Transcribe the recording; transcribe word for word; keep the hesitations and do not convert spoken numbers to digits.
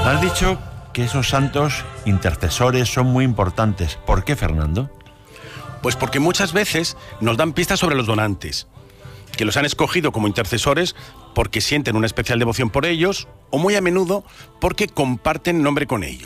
Has dicho que esos santos intercesores son muy importantes. ¿Por qué, Fernando? Pues porque muchas veces nos dan pistas sobre los donantes, que los han escogido como intercesores porque sienten una especial devoción por ellos, o muy a menudo porque comparten nombre con ellos.